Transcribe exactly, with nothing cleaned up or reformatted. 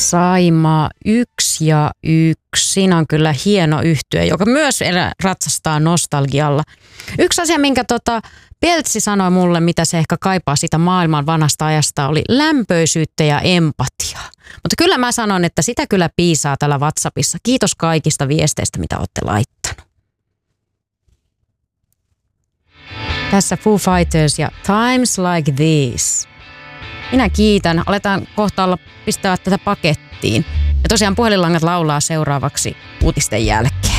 Saimaa yksi ja yksi. Siinä on kyllä hieno yhtye, joka myös ratsastaa nostalgialla. Yksi asia, minkä tota Peltsi sanoi mulle, mitä se ehkä kaipaa siitä maailman vanhasta ajasta, oli lämpöisyyttä ja empatiaa. Mutta kyllä mä sanon, että sitä kyllä piisaa täällä WhatsAppissa. Kiitos kaikista viesteistä, mitä olette laittanut. Tässä Foo Fighters ja Times Like These. Minä kiitän. Aletaan kohta olla pistää tätä pakettiin. Ja tosiaan puhelinlangat laulaa seuraavaksi uutisten jälkeen.